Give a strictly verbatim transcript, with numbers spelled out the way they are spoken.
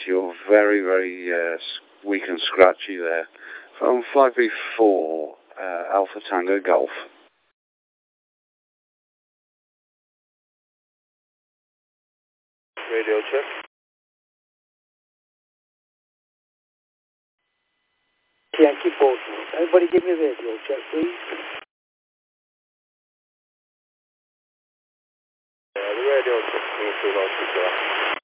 You're very, very uh, weak and scratchy there. Phone five B four, uh, Alpha Tango Golf. Radio check. Yankee Bolton. Everybody give me a radio check, please. Yeah, the radio check.